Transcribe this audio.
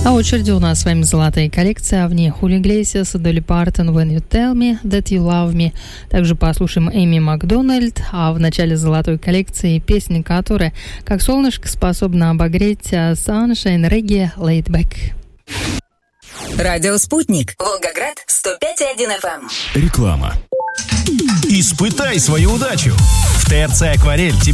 А в очереди у нас с вами золотая коллекция, а в ней Хули Иглесиас, Долли Партон, When You Tell Me That You Love Me. Также послушаем Эми Макдональд, а в начале золотой коллекции песня, которая, как солнышко, способна обогреть Sunshine Reggae Laid Back. Радио «Спутник». Волгоград, 105,1 FM. Реклама. Испытай свою удачу. В ТРЦ «Акварель» тебе